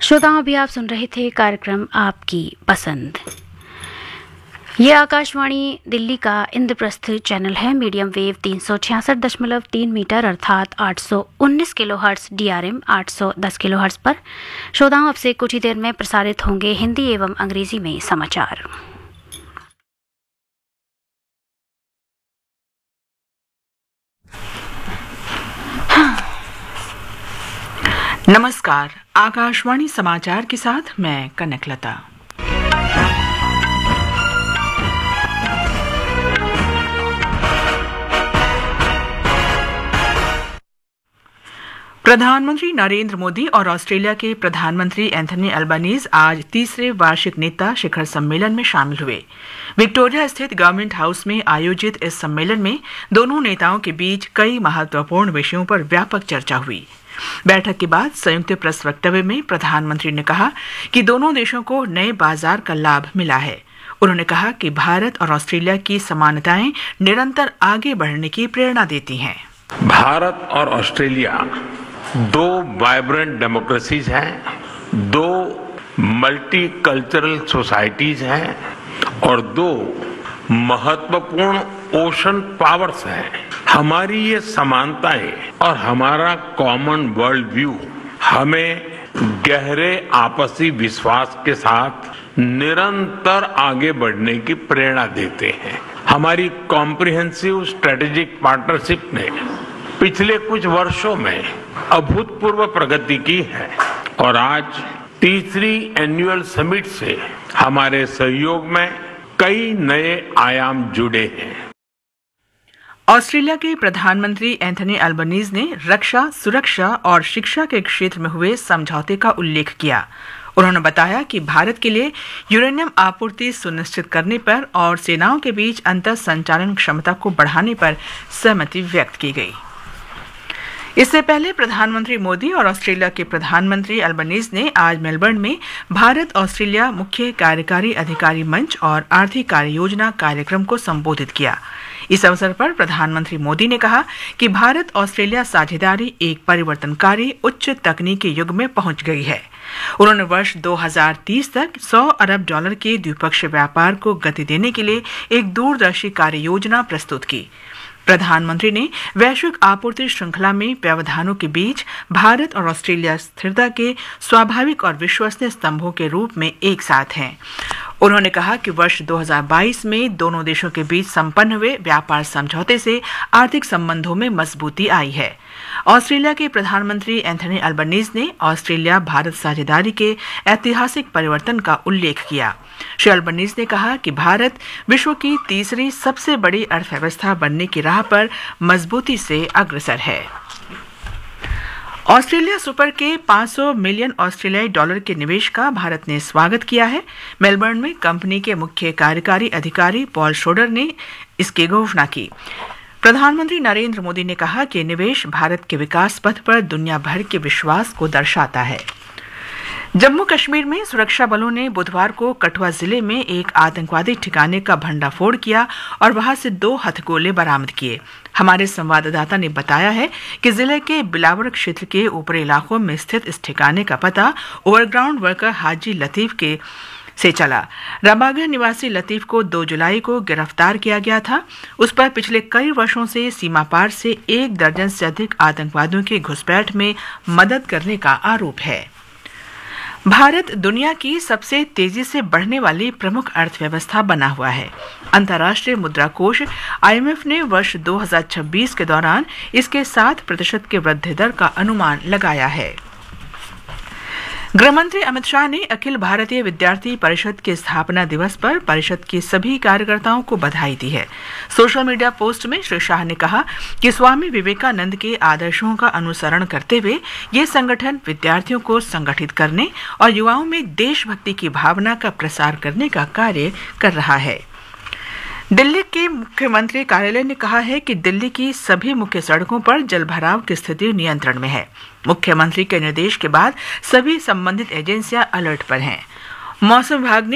श्रोताओं, अभी आप सुन रहे थे कार्यक्रम आपकी पसंद। ये आकाशवाणी दिल्ली का इंद्रप्रस्थ चैनल है। मीडियम वेव 366.3 मीटर अर्थात 819 किलोहर्ट्ज DRM 810 किलोहर्ट्ज पर। श्रोताओं, अब से कुछ ही देर में प्रसारित होंगे हिंदी एवं अंग्रेजी में समाचार। नमस्कार, आकाशवाणी समाचार के साथ मैं कनकलता। प्रधानमंत्री नरेंद्र मोदी और ऑस्ट्रेलिया के प्रधानमंत्री एंथनी अल्बानीज आज तीसरे वार्षिक नेता शिखर सम्मेलन में शामिल हुए। विक्टोरिया स्थित गवर्नमेंट हाउस में आयोजित इस सम्मेलन में दोनों नेताओं के बीच कई महत्वपूर्ण विषयों पर व्यापक चर्चा हुई। बैठक के बाद संयुक्त प्रेस वक्तव्य में प्रधानमंत्री ने कहा कि दोनों देशों को नए बाजार का लाभ मिला है। उन्होंने कहा कि भारत और ऑस्ट्रेलिया की समानताएं निरंतर आगे बढ़ने की प्रेरणा देती हैं। भारत और ऑस्ट्रेलिया दो वाइब्रेंट डेमोक्रेसीज हैं, दो मल्टीकल्चरल सोसाइटीज हैं और दो महत्वपूर्ण ओशन पावर्स हैं। हमारी ये समानताएं और हमारा कॉमन वर्ल्ड व्यू हमें गहरे आपसी विश्वास के साथ निरंतर आगे बढ़ने की प्रेरणा देते हैं। हमारी कॉम्प्रिहेंसिव स्ट्रेटेजिक पार्टनरशिप ने पिछले कुछ वर्षों में अभूतपूर्व प्रगति की है और आज तीसरी एनुअल समिट से हमारे सहयोग में कई नए आयाम जुड़े हैं। ऑस्ट्रेलिया के प्रधानमंत्री एंथनी अल्बानीज ने रक्षा, सुरक्षा और शिक्षा के क्षेत्र में हुए समझौते का उल्लेख किया। उन्होंने बताया कि भारत के लिए यूरेनियम आपूर्ति सुनिश्चित करने पर और सेनाओं के बीच अंतर संचालन क्षमता को बढ़ाने पर सहमति व्यक्त की गई। इससे पहले प्रधानमंत्री मोदी और ऑस्ट्रेलिया के प्रधानमंत्री अल्बानीज ने आज मेलबर्न में भारत ऑस्ट्रेलिया मुख्य कार्यकारी अधिकारी मंच और आर्थिक कार्य योजना कार्यक्रम को संबोधित किया। इस अवसर पर प्रधानमंत्री मोदी ने कहा कि भारत ऑस्ट्रेलिया साझेदारी एक परिवर्तनकारी उच्च तकनीकी युग में पहुंच गई है। उन्होंने वर्ष 2030 तक $100 अरब के द्विपक्षीय व्यापार को गति देने के लिए एक दूरदर्शी कार्य योजना प्रस्तुत की। प्रधानमंत्री ने वैश्विक आपूर्ति श्रृंखला में व्यवधानों के बीच भारत और ऑस्ट्रेलिया स्थिरता के स्वाभाविक और विश्वसनीय स्तंभों के रूप में एक साथ हैं। उन्होंने कहा कि वर्ष 2022 में दोनों देशों के बीच संपन्न हुए व्यापार समझौते से आर्थिक संबंधों में मजबूती आई है। ऑस्ट्रेलिया के प्रधानमंत्री एंथनी अल्बानीज ने ऑस्ट्रेलिया भारत साझेदारी के ऐतिहासिक परिवर्तन का उल्लेख किया। श्री अल्बानीज ने कहा कि भारत विश्व की तीसरी सबसे बड़ी अर्थव्यवस्था बनने की राह पर मजबूती से अग्रसर है। ऑस्ट्रेलिया सुपर के $500 मिलियन ऑस्ट्रेलियाई डॉलर के निवेश का भारत ने स्वागत किया है। मेलबर्न में कंपनी के मुख्य कार्यकारी अधिकारी पॉल श्रोडर ने इसकी घोषणा की। प्रधानमंत्री नरेंद्र मोदी ने कहा कि निवेश भारत के विकास पथ पर दुनिया भर के विश्वास को दर्शाता है। जम्मू कश्मीर में सुरक्षा बलों ने बुधवार को कठुआ जिले में एक आतंकवादी ठिकाने का भंडाफोड़ किया और वहां से 2 हथगोले बरामद किए। हमारे संवाददाता ने बताया है कि जिले के बिलावर क्षेत्र के ऊपरी इलाकों में स्थित इस ठिकाने का पता ओवरग्राउंड वर्कर हाजी लतीफ के से चला। रबागढ़ निवासी लतीफ को 2 जुलाई को गिरफ्तार किया गया था। उस पर पिछले कई वर्षों से सीमा पार से 1 दर्जन से अधिक आतंकवादियों की घुसपैठ में मदद करने का आरोप है। भारत दुनिया की सबसे तेजी से बढ़ने वाली प्रमुख अर्थव्यवस्था बना हुआ है। अंतर्राष्ट्रीय मुद्रा कोष IMF ने वर्ष 2026 के दौरान इसके 7% के वृद्धि दर का अनुमान लगाया है। गृहमंत्री अमित शाह ने अखिल भारतीय विद्यार्थी परिषद के स्थापना दिवस पर परिषद के सभी कार्यकर्ताओं को बधाई दी है। सोशल मीडिया पोस्ट में श्री शाह ने कहा कि स्वामी विवेकानंद के आदर्शों का अनुसरण करते हुए ये संगठन विद्यार्थियों को संगठित करने और युवाओं में देशभक्ति की भावना का प्रसार करने का कार्य कर रहा है। दिल्ली के मुख्यमंत्री कार्यालय ने कहा है कि दिल्ली की सभी मुख्य सड़कों पर जलभराव की स्थिति नियंत्रण में है। मुख्यमंत्री के निर्देश के बाद सभी संबंधित एजेंसियां अलर्ट पर हैं। मौसम विभाग ने